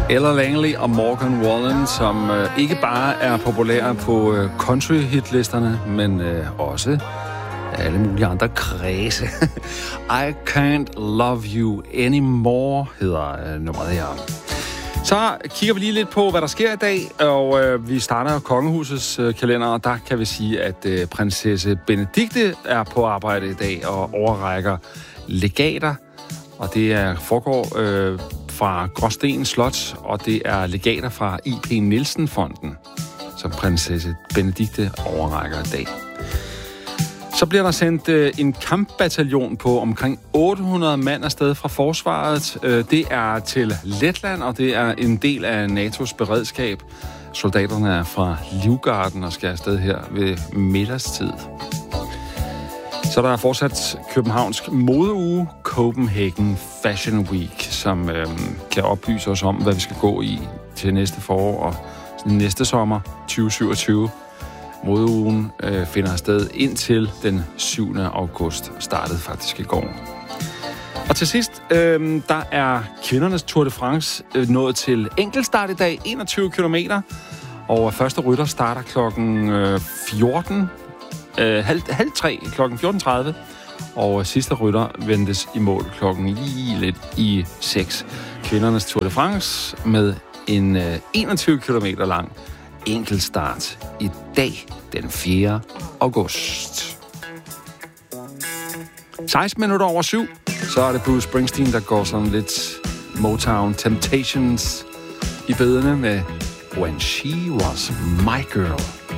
Ella Langley og Morgan Wallen, som ikke bare er populære på country-hitlisterne, men også alle mulige andre kredse. I Can't Love You Anymore hedder nummeret her. Så kigger vi lige lidt på, hvad der sker i dag, og vi starter kongehusets kalender, og der kan vi sige, at prinsesse Benedikte er på arbejde i dag og overrækker legater, og det foregår fra Gråsten Slot, og det er legater fra I.P. Nielsen-fonden, som prinsesse Benedikte overrækker i dag. Så bliver der sendt en kampbataljon på omkring 800 mand afsted fra forsvaret. Det er til Letland, og det er en del af NATO's beredskab. Soldaterne er fra Livgarden og skal afsted her ved middagstid. Så der er fortsat Københavnsk modeuge, Copenhagen Fashion Week, som kan oplyse os om, hvad vi skal gå i til næste forår og næste sommer 2027. Modeugen finder sted indtil den 7. august. Startede faktisk i går. Og til sidst, der er kvindernes Tour de France nået til enkeltstart i dag, 21 kilometer. Og første rytter starter klokken 14. Halv 3, klokken 14.30. Og sidste rytter ventes i mål klokken lige lidt i 6. Kvindernes Tour de France med en 21 kilometer lang enkeltstart i dag, den 4. august. 16 minutter over 7, så er det Bruce Springsteen, der går sådan lidt Motown Temptations i bedene med When She Was My Girl.